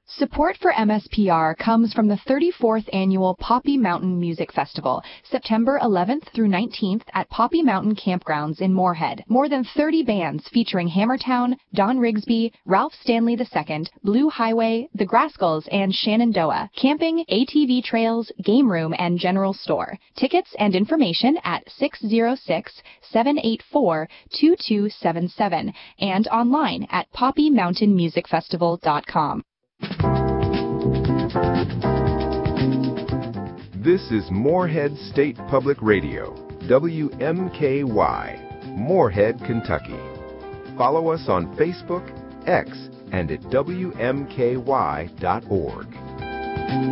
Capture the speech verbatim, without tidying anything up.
Support for M S P R comes from the thirty-fourth Annual Poppy Mountain Music Festival, September eleventh through nineteenth at Poppy Mountain Campgrounds in Moorhead. More than thirty bands featuring Hammertown, Don Rigsby, Ralph Stanley the Second, Blue Highway, The Grascals, and Shenandoah. Camping, A T V trails, game room, and general store. Tickets and information at six oh six, seven eight four, two two seven seven and online at poppy mountain music festival dot com. This is Moorhead State Public Radio, W M K Y, Moorhead, Kentucky. Follow us on Facebook, X, and at W M K Y dot org.